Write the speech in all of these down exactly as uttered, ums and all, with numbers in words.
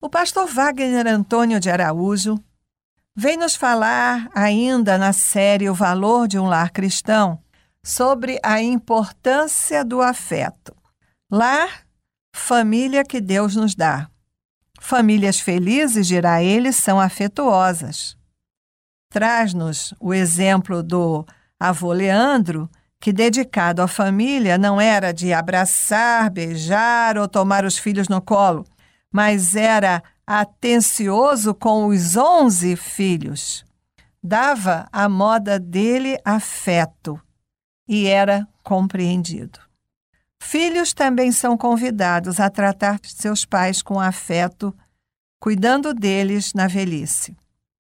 O pastor Wagner Antônio de Araújo vem nos falar, ainda na série O Valor de um Lar Cristão, sobre a importância do afeto. Lar, família que Deus nos dá. Famílias felizes, dirá ele, são afetuosas. Traz-nos o exemplo do avô Leandro, que, dedicado à família, não era de abraçar, beijar ou tomar os filhos no colo, mas era atencioso com os onze filhos. Dava à moda dele afeto e era compreendido. Filhos também são convidados a tratar seus pais com afeto, cuidando deles na velhice.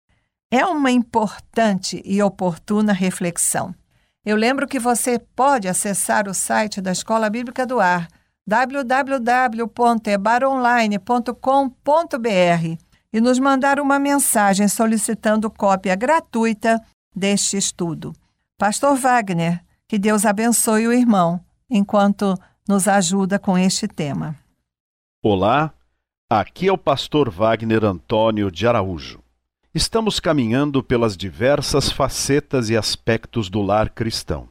É uma importante e oportuna reflexão. Eu lembro que você pode acessar o site da Escola Bíblica do Ar, w w w ponto ebar online ponto com ponto b r, e nos mandar uma mensagem solicitando cópia gratuita deste estudo. Pastor Wagner, que Deus abençoe o irmão, enquanto nos ajuda com este tema. Olá, aqui é o pastor Wagner Antônio de Araújo. Estamos caminhando pelas diversas facetas e aspectos do lar cristão.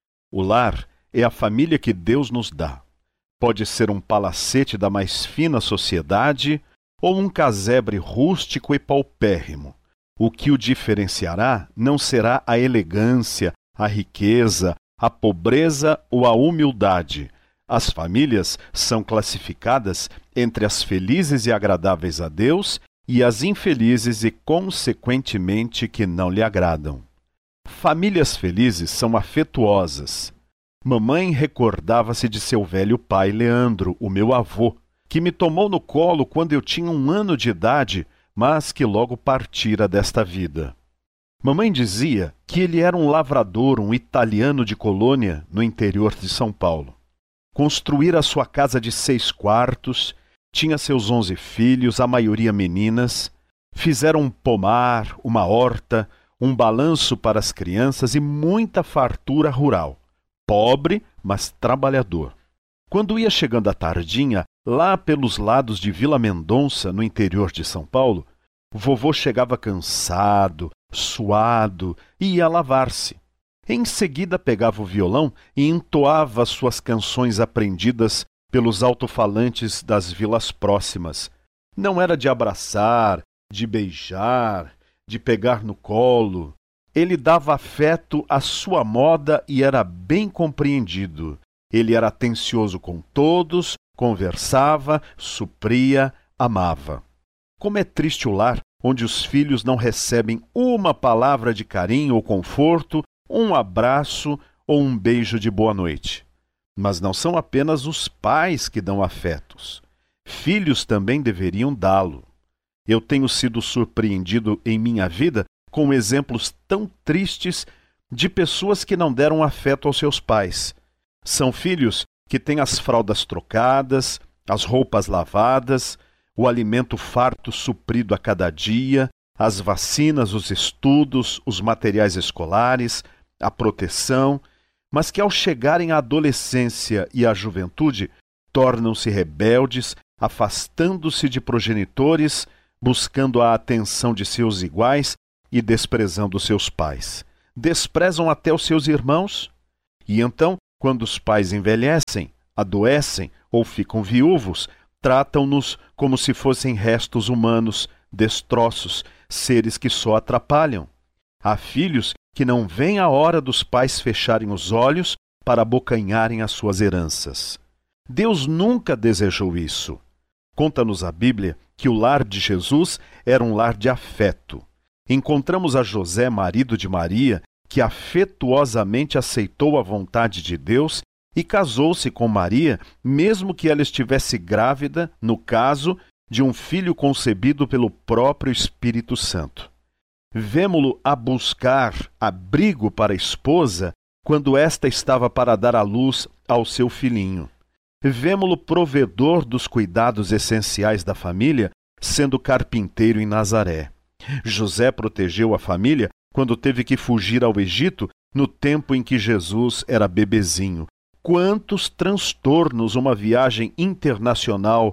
O lar é a família que Deus nos dá. Pode ser um palacete da mais fina sociedade ou um casebre rústico e paupérrimo. O que o diferenciará não será a elegância, a riqueza, a pobreza ou a humildade. As famílias são classificadas entre as felizes e agradáveis a Deus e as infelizes e, consequentemente, que não lhe agradam. Famílias felizes são afetuosas. Mamãe recordava-se de seu velho pai Leandro, o meu avô, que me tomou no colo quando eu tinha um ano de idade, mas que logo partira desta vida. Mamãe dizia que ele era um lavrador, um italiano de colônia no interior de São Paulo. Construíra sua casa de seis quartos, tinha seus onze filhos, a maioria meninas, fizeram um pomar, uma horta, um balanço para as crianças e muita fartura rural. Pobre, mas trabalhador. Quando ia chegando a tardinha, lá pelos lados de Vila Mendonça, no interior de São Paulo, vovô chegava cansado, suado e ia lavar-se. Em seguida pegava o violão e entoava suas canções aprendidas pelos alto-falantes das vilas próximas. Não era de abraçar, de beijar, de pegar no colo. Ele dava afeto à sua moda e era bem compreendido. Ele era atencioso com todos, conversava, supria, amava. Como é triste o lar onde os filhos não recebem uma palavra de carinho ou conforto, um abraço ou um beijo de boa noite. Mas não são apenas os pais que dão afetos. Filhos também deveriam dá-lo. Eu tenho sido surpreendido em minha vida com exemplos tão tristes de pessoas que não deram afeto aos seus pais. São filhos que têm as fraldas trocadas, as roupas lavadas, o alimento farto suprido a cada dia, as vacinas, os estudos, os materiais escolares, a proteção, mas que ao chegarem à adolescência e à juventude, tornam-se rebeldes, afastando-se de progenitores, buscando a atenção de seus iguais e desprezando seus pais. Desprezam até os seus irmãos. E então, quando os pais envelhecem, adoecem ou ficam viúvos, tratam-nos como se fossem restos humanos, destroços, seres que só atrapalham. Há filhos que não veem a hora dos pais fecharem os olhos para abocanharem as suas heranças. Deus nunca desejou isso. Conta-nos a Bíblia que o lar de Jesus era um lar de afeto. Encontramos a José, marido de Maria, que afetuosamente aceitou a vontade de Deus e casou-se com Maria, mesmo que ela estivesse grávida, no caso de um filho concebido pelo próprio Espírito Santo. Vemo-lo a buscar abrigo para a esposa quando esta estava para dar à luz ao seu filhinho. Vemo-lo provedor dos cuidados essenciais da família, sendo carpinteiro em Nazaré. José protegeu a família quando teve que fugir ao Egito no tempo em que Jesus era bebezinho. Quantos transtornos uma viagem internacional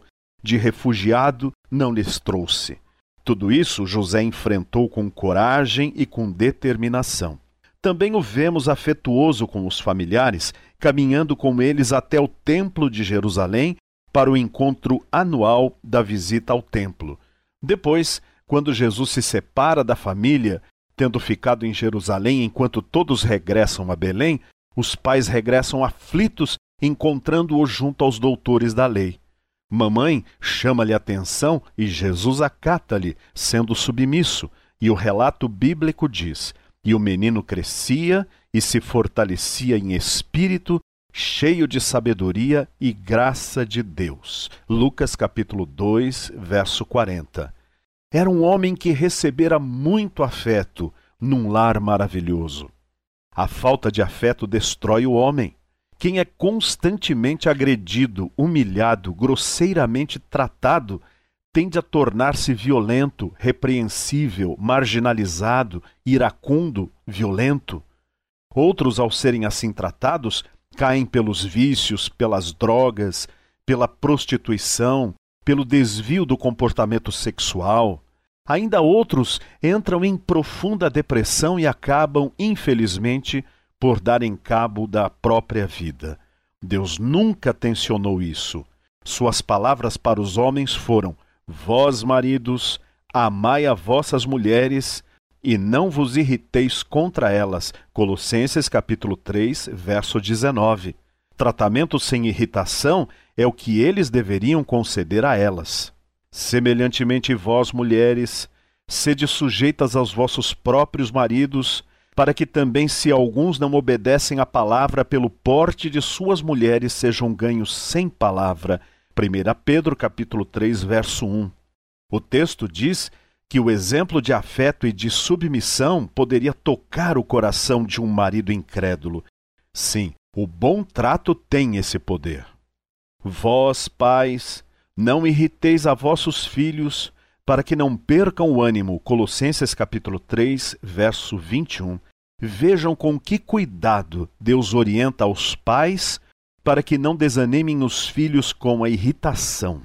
de refugiado não lhes trouxe. Tudo isso José enfrentou com coragem e com determinação. Também o vemos afetuoso com os familiares, caminhando com eles até o Templo de Jerusalém para o encontro anual da visita ao templo. Depois, quando Jesus se separa da família, tendo ficado em Jerusalém enquanto todos regressam a Belém, os pais regressam aflitos, encontrando-o junto aos doutores da lei. Mamãe chama-lhe atenção e Jesus acata-lhe, sendo submisso, e o relato bíblico diz: e o menino crescia e se fortalecia em espírito, cheio de sabedoria e graça de Deus. Lucas capítulo dois, verso quarenta. Era um homem que recebera muito afeto num lar maravilhoso. A falta de afeto destrói o homem. Quem é constantemente agredido, humilhado, grosseiramente tratado, tende a tornar-se violento, repreensível, marginalizado, iracundo, violento. Outros, ao serem assim tratados, caem pelos vícios, pelas drogas, pela prostituição, pelo desvio do comportamento sexual. Ainda outros entram em profunda depressão e acabam, infelizmente, por darem cabo da própria vida. Deus nunca tensionou isso. Suas palavras para os homens foram: vós, maridos, amai a vossas mulheres e não vos irriteis contra elas. Colossenses capítulo três, verso dezenove. Tratamento sem irritação é o que eles deveriam conceder a elas. Semelhantemente, vós, mulheres, sede sujeitas aos vossos próprios maridos, para que também, se alguns não obedecem à palavra, pelo porte de suas mulheres sejam ganhos sem palavra. primeira Pedro capítulo três, verso um. O texto diz que o exemplo de afeto e de submissão poderia tocar o coração de um marido incrédulo. Sim, o bom trato tem esse poder. Vós, pais, não irriteis a vossos filhos, para que não percam o ânimo. Colossenses capítulo três, verso vinte e um. Vejam com que cuidado Deus orienta aos pais para que não desanimem os filhos com a irritação.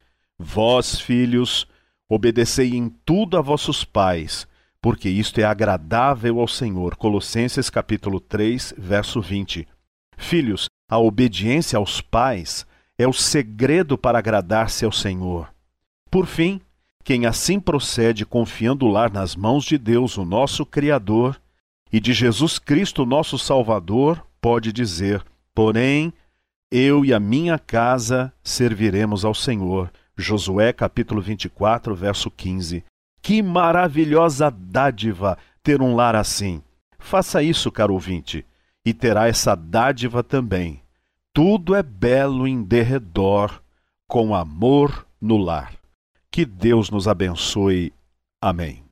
Vós, filhos, obedecei em tudo a vossos pais, porque isto é agradável ao Senhor. Colossenses capítulo três, verso vinte. Filhos, a obediência aos pais é o segredo para agradar-se ao Senhor. Por fim, quem assim procede confiando o lar nas mãos de Deus, o nosso Criador, e de Jesus Cristo, nosso Salvador, pode dizer: porém, eu e a minha casa serviremos ao Senhor. Josué capítulo vinte e quatro, verso quinze. Que maravilhosa dádiva ter um lar assim! Faça isso, caro ouvinte, e terá essa dádiva também. Tudo é belo em derredor, com amor no lar. Que Deus nos abençoe. Amém.